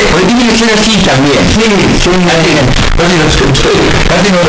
porque tiene que ser así también. Sí, Casi no